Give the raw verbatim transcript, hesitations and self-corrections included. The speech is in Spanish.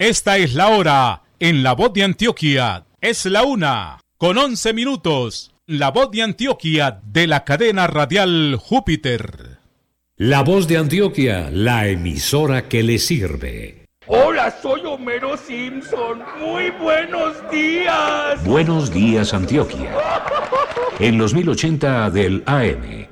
Esta es la hora en La Voz de Antioquia. Es la una con once minutos. La Voz de Antioquia de la cadena radial Júpiter. La Voz de Antioquia, la emisora que le sirve. Hola, soy Homero Simpson. Muy buenos días. Buenos días, Antioquia. En los mil ochenta del A M.